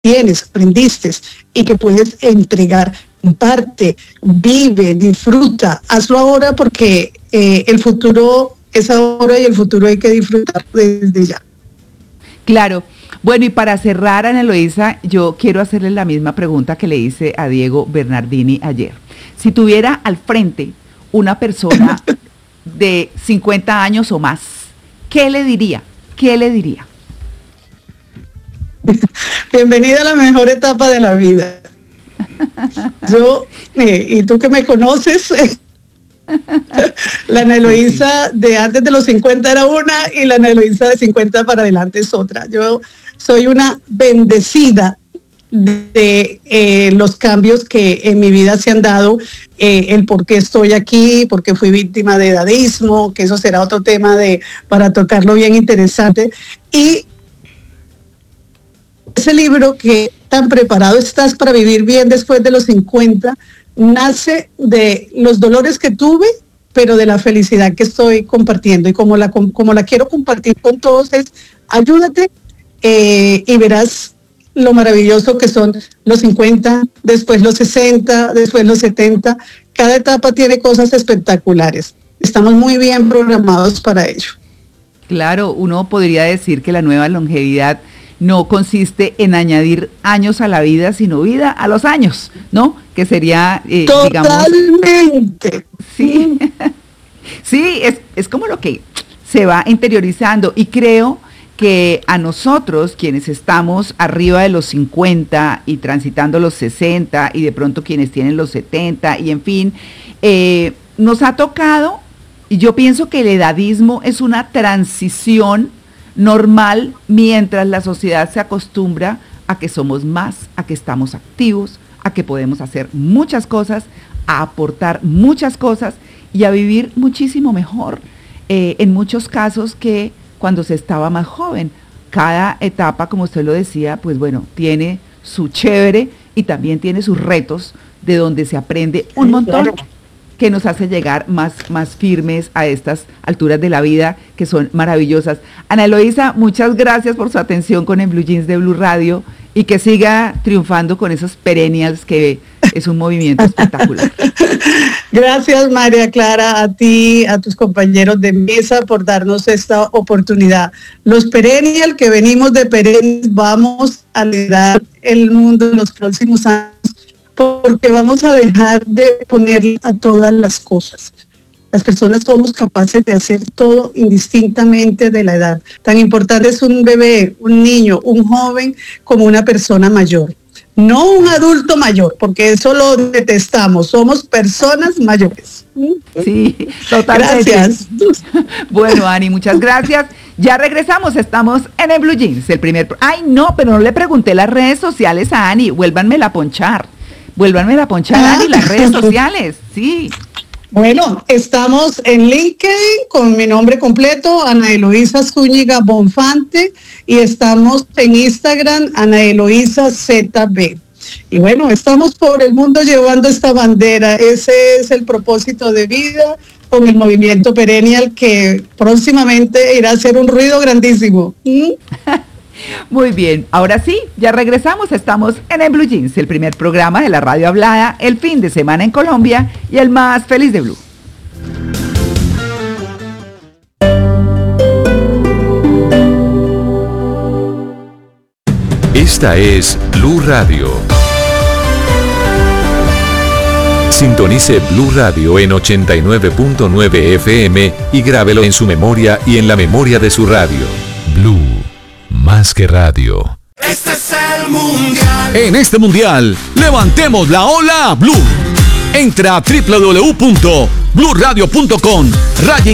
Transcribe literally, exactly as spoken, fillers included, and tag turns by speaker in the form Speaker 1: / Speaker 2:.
Speaker 1: tienes, aprendiste y que puedes entregar. Comparte, vive, disfruta, hazlo ahora porque eh, el futuro es ahora y el futuro hay que disfrutar desde ya.
Speaker 2: Claro. Bueno, y para cerrar, Ana Eloísa, yo quiero hacerle la misma pregunta que le hice a Diego Bernardini ayer. Si tuviera al frente una persona de cincuenta años o más, ¿qué le diría? ¿Qué le diría?
Speaker 1: Bienvenida a la mejor etapa de la vida. Yo, eh, y tú que me conoces, eh, la Ana Eloísa de antes de los cincuenta era una y la Ana Eloísa de cincuenta para adelante es otra. Yo soy una bendecida de eh, los cambios que en mi vida se han dado, eh, el por qué estoy aquí, por qué fui víctima de edadismo, que eso será otro tema de para tocarlo bien interesante. Y ese libro que tan preparado estás para vivir bien después de los cincuenta, nace de los dolores que tuve, pero de la felicidad que estoy compartiendo. Y como la, como la quiero compartir con todos es, ayúdate eh, y verás lo maravilloso que son los cincuenta, después los sesenta, después los setenta. Cada etapa tiene cosas espectaculares. Estamos muy bien programados para ello.
Speaker 2: Claro, uno podría decir que la nueva longevidad no consiste en añadir años a la vida, sino vida a los años, ¿no? Que sería, eh,
Speaker 1: Totalmente.
Speaker 2: Digamos, sí, sí, es, es como lo que se va interiorizando y creo que a nosotros, quienes estamos arriba de los cincuenta y transitando los sesenta y de pronto quienes tienen los setenta y en fin, eh, nos ha tocado, y yo pienso que el edadismo es una transición normal mientras la sociedad se acostumbra a que somos más, a que estamos activos, a que podemos hacer muchas cosas, a aportar muchas cosas y a vivir muchísimo mejor eh, en muchos casos que cuando se estaba más joven. Cada etapa, como usted lo decía, pues bueno, tiene su chévere y también tiene sus retos de donde se aprende un montón que nos hace llegar más, más firmes a estas alturas de la vida que son maravillosas. Ana Eloísa, muchas gracias por su atención con el Blue Jeans de Blue Radio y que siga triunfando con esos perennials, que es un movimiento espectacular.
Speaker 1: Gracias, María Clara, a ti, a tus compañeros de mesa por darnos esta oportunidad. Los perennials que venimos de perennials vamos a liderar el mundo en los próximos años, porque vamos a dejar de ponerle a todas las cosas. Las personas somos capaces de hacer todo indistintamente de la edad. Tan importante es un bebé, un niño, un joven, como una persona mayor. No un adulto mayor, porque eso lo detestamos. Somos personas mayores.
Speaker 2: Sí, totalmente.
Speaker 1: Gracias.
Speaker 2: Bueno, Ani, muchas gracias. Ya regresamos, estamos en el Blue Jeans, el primer... Ay, no, pero no le pregunté las redes sociales a Ani. Vuélvanmela a ponchar. Vuélvanmela a ponchar, Ani, las redes sociales. Sí.
Speaker 1: Bueno, estamos en LinkedIn con mi nombre completo, Ana Eloísa Zúñiga Bonfante, y estamos en Instagram, Ana Eloísa Z B. Y bueno, estamos por el mundo llevando esta bandera. Ese es el propósito de vida con el movimiento Perennial, que próximamente irá a hacer un ruido grandísimo. ¿Mm?
Speaker 2: Muy bien, ahora sí, ya regresamos, estamos en el Blue Jeans, el primer programa de la radio hablada, el fin de semana en Colombia y el más feliz de Blue.
Speaker 3: Esta es Blue Radio. Sintonice Blue Radio en ochenta y nueve punto nueve F M y grábelo en su memoria y en la memoria de su radio. Blue. Más que radio.
Speaker 4: Este es el mundial.
Speaker 5: En este mundial, levantemos la ola Blue. Entra a doble u doble u doble u punto blue radio punto com.